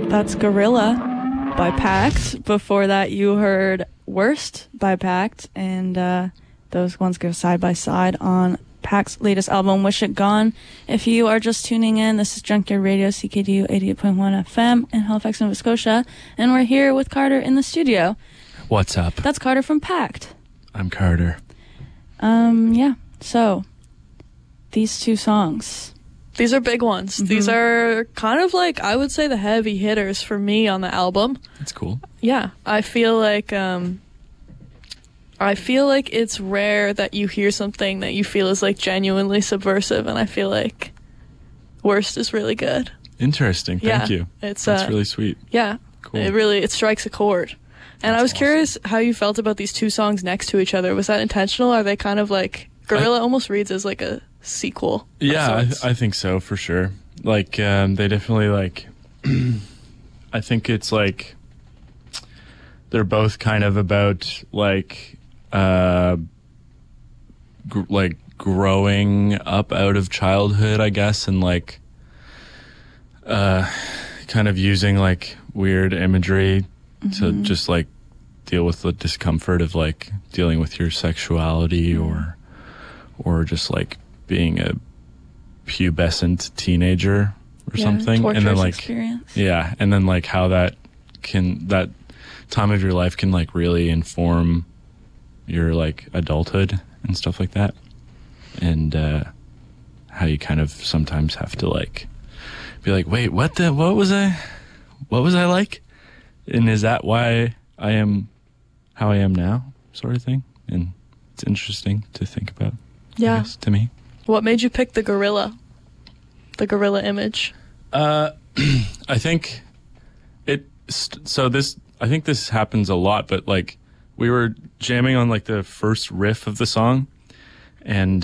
That's Gorilla by Pact. Before that, you heard Worst by Pact, and those ones go side by side on Pact's latest album, Wish It Gone. If you are just tuning in, this is Junkyard Radio, CKDU 88.1 FM in Halifax, Nova Scotia, and we're here with Carter in the studio. What's up? That's Carter from Pact. I'm Carter. Yeah. So, these two songs. These are big ones. Mm-hmm. These are kind of like, I would say, the heavy hitters for me on the album. That's cool. Yeah. I feel like it's rare that you hear something that you feel is like genuinely subversive, and I feel like Worst is really good. Interesting. Thank you. That's really sweet. Yeah. Cool. It strikes a chord. And I was curious how you felt about these two songs next to each other. Was that intentional? Are they kind of like, Gorilla almost reads as like a sequel? Yeah, I think so, for sure. Like, they definitely like, I think it's like, they're both kind of about like, growing up out of childhood, I guess, and like, kind of using like weird imagery to just like deal with the discomfort of like dealing with your sexuality or just like being a pubescent teenager or something, and then like experience. And then like how that time of your life can like really inform your like adulthood and stuff like that, and how you kind of sometimes have to like be like, wait, what was I like? And is that why I am how I am now, sort of thing? And it's interesting to think about, I guess, to me. What made you pick the gorilla image? I think I think this happens a lot, but like we were jamming on like the first riff of the song, and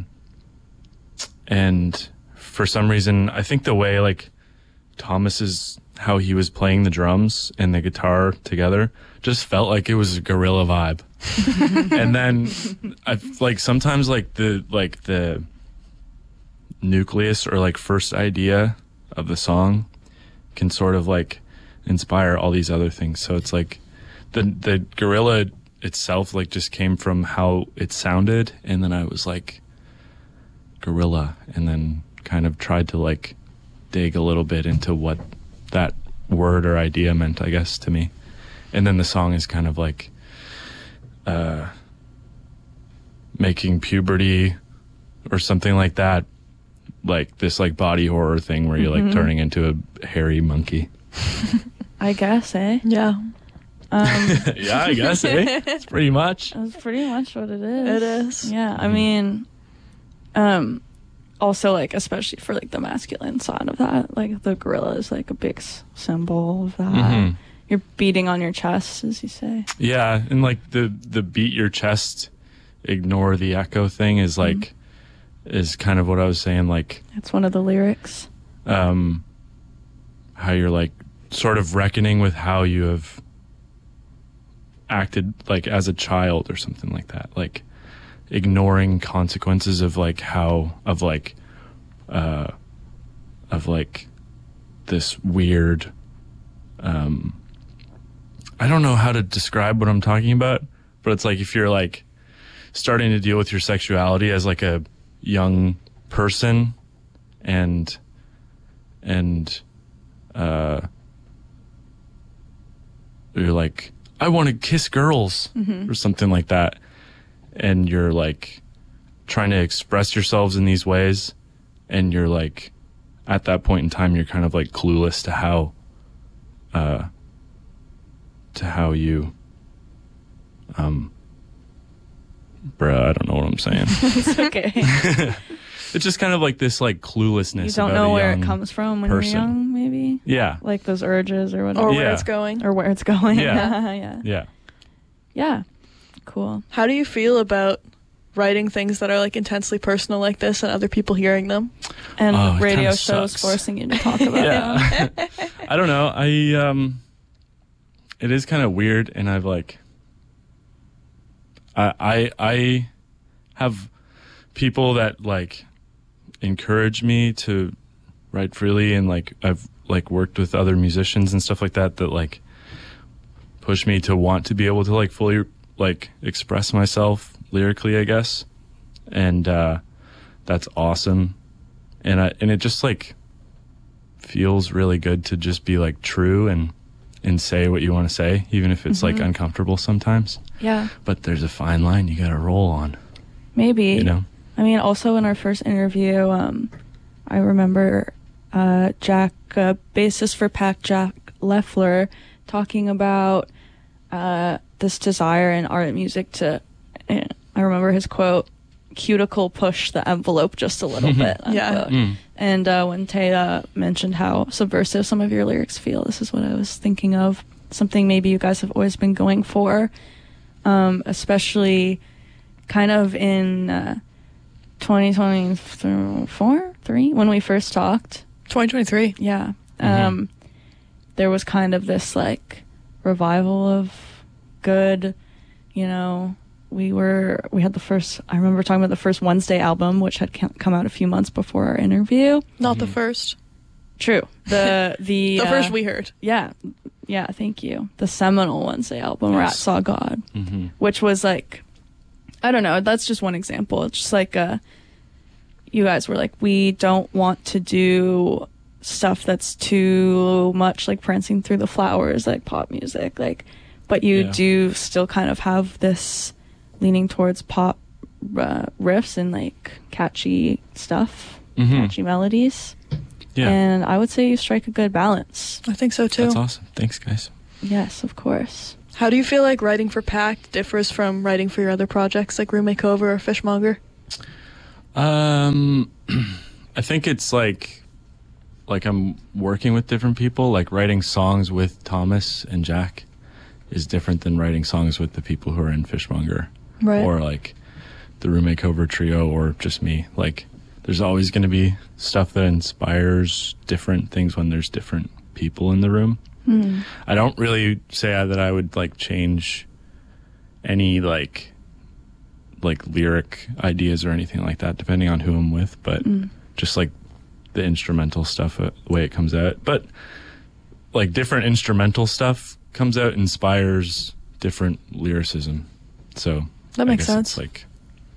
for some reason, I think the way like how he was playing the drums and the guitar together just felt like it was a gorilla vibe. And then I've like sometimes like the nucleus or like first idea of the song can sort of like inspire all these other things. So it's like the gorilla itself like just came from how it sounded, and then I was like gorilla, and then kind of tried to like dig a little bit into what that word or idea meant, I guess, to me. And then the song is kind of like making puberty or something like that, like this like body horror thing where you're like turning into a hairy monkey. I guess, eh? Yeah. Yeah, I guess, eh? It's pretty much. That's pretty much what it is. It is. Yeah, I mean, also, like, especially for, like, the masculine side of that, like, the gorilla is, like, a big symbol of that. You're beating on your chest, as you say. Yeah, and, like, the beat your chest, ignore the echo thing is, like, is kind of what I was saying, like... That's one of the lyrics. How you're, like, sort of reckoning with how you have acted, like, as a child or something like that. Like... ignoring consequences of like of this weird I don't know how to describe what I'm talking about, but it's like if you're like starting to deal with your sexuality as like a young person and you're like, I want to kiss girls or something like that, and you're like trying to express yourselves in these ways, and you're like at that point in time you're kind of like clueless to how you I don't know what I'm saying. It's okay. It's just kind of like this like cluelessness. You don't know where it comes from when you're young, maybe? Yeah. Like those urges or whatever. Or where it's going. Or where it's going. Yeah. Yeah. Yeah. Cool. How do you feel about writing things that are like intensely personal like this and other people hearing them? And radio shows forcing you to talk about them. I don't know. It is kind of weird, and I've like I have people that like encourage me to write freely, and like I've like worked with other musicians and stuff like that like push me to want to be able to like fully like express myself lyrically, I guess. And that's awesome. And it just like feels really good to just be like true and say what you want to say, even if it's like uncomfortable sometimes. Yeah. But there's a fine line you got to roll on. Maybe. You know? I mean, also in our first interview, I remember Jack, bassist for Pact, Jack Leffler, talking about this desire in art and music to, I remember his quote, cuticle push the envelope just a little bit. Yeah. Unquote. And when Taya mentioned how subversive some of your lyrics feel, this is what I was thinking of. Something maybe you guys have always been going for, especially kind of in 2024, 3, when we first talked. 2023. Yeah. There was kind of this like revival of good, you know, we had the first, I remember talking about the first Wednesday album, which had come out a few months before our interview. Not the first. True. The first we heard. Yeah. Yeah, thank you. The seminal Wednesday album, Rat Saw God, which was like, I don't know, that's just one example. It's just like, you guys were like, we don't want to do stuff that's too much like Prancing Through the Flowers, like pop music, like, but you do still kind of have this leaning towards pop riffs and like catchy stuff, catchy melodies. Yeah. And I would say you strike a good balance. I think so too. That's awesome. Thanks, guys. Yes, of course. How do you feel like writing for Pact differs from writing for your other projects like Room Makeover or Fishmonger? I think it's like I'm working with different people. Like writing songs with Thomas and Jack is different than writing songs with the people who are in Fishmonger. Right. Or like the Room Makeover trio, or just me. Like there's always going to be stuff that inspires different things when there's different people in the room. I don't really say that I would like change any like lyric ideas or anything like that, depending on who I'm with, but just like the instrumental stuff, the way it comes out. But like different instrumental stuff comes out, inspires different lyricism. So that makes sense. It's like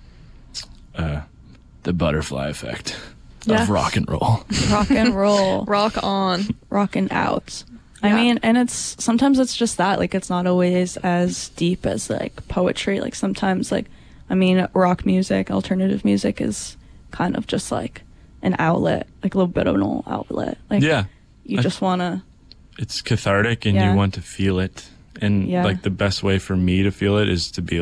the butterfly effect Yeah. of rock and roll. Rock and roll. Rock on. Rockin' out. Yeah. I mean, and sometimes it's just that, like, it's not always as deep as like poetry. Like sometimes, like, I mean, rock music, alternative music is kind of just like an outlet, like a little bit of an outlet. Like, Yeah. you just want to. It's cathartic and Yeah. you want to feel it. And Yeah. like the best way for me to feel it is to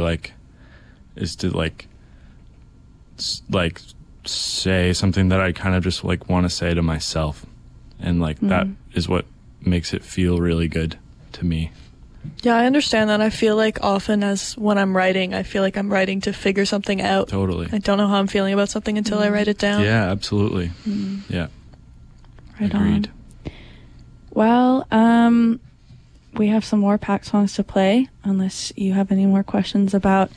say something that I kind of just like want to say to myself. And like that is what makes it feel really good to me. Yeah, I understand that. I feel like often as when I'm writing, I feel like I'm writing to figure something out. Totally. I don't know how I'm feeling about something until I write it down. Yeah, absolutely. Yeah. Right Agreed. on. Well, we have some more Pact songs to play, unless you have any more questions about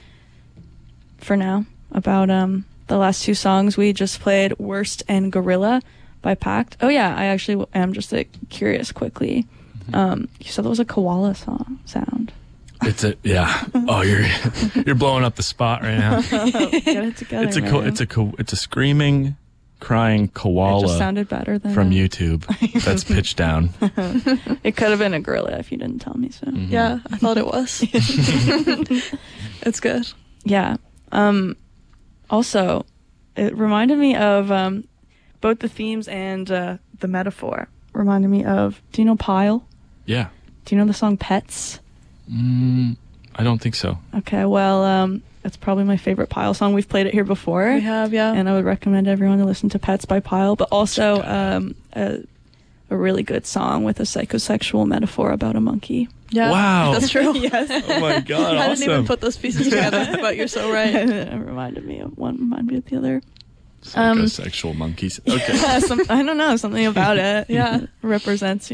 the last two songs. We just played Worst and Gorilla by Pact. Oh yeah, I actually am just like curious quickly. You said that was a koala sound. It's a Oh, you're blowing up the spot right now. Get it together. It's a screaming, crying It koala just sounded better than from YouTube that's pitched down. It could have been a gorilla if you didn't tell me so. Yeah, I thought it was. It's good. Yeah. Also, it reminded me of both the themes and the metaphor. Reminded me of, do you know Pyle? Yeah. Do you know the song Pets? I don't think so. Okay, well, it's probably my favorite Pyle song. We've played it here before. We have, yeah. And I would recommend everyone to listen to Pets by Pyle, but also a really good song with a psychosexual metaphor about a monkey. Yeah, Wow. that's true. Yes. Oh my God, I awesome. didn't even put those pieces together, but you're so right. It reminded me of one, reminded me of the other. Psychosexual monkeys. Okay. Yeah, I don't know, something about it. Yeah. Represents,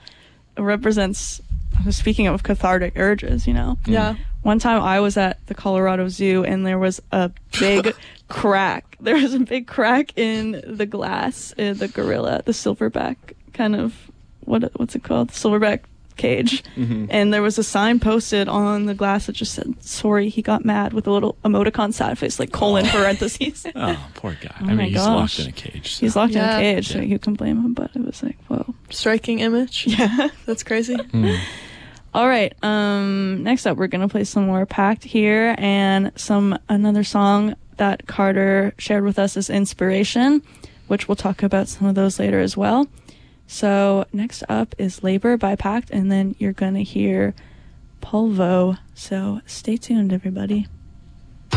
speaking of cathartic urges, Yeah. One time I was at the Colorado Zoo and there was a big crack there was a big crack in the glass in the gorilla, the silverback kind of, what's it called? Silverback cage. And there was a sign posted on the glass that just said, "Sorry, he got mad," with a little emoticon sad face, like colon parentheses. Oh, poor guy. Oh I mean, my he's gosh. locked in a cage. So. He's locked in Yeah. a cage, so Yeah. you can blame him, but it was like, whoa. Striking image. Yeah. That's crazy. All right. Next up, we're gonna play some more Pact here, and another song that Carter shared with us as inspiration, which we'll talk about some of those later as well. So next up is Labor by Pact, and then you're gonna hear Polvo. So stay tuned, everybody.